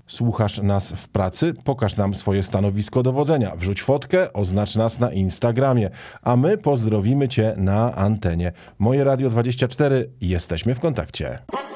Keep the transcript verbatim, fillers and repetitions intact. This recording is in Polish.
Słuchasz nas w pracy? Pokaż nam swoje stanowisko dowodzenia. Wrzuć fotkę, oznacz nas na Instagramie. A my pozdrowimy Cię na antenie. Moje Radio dwadzieścia cztery. Jesteśmy w kontakcie.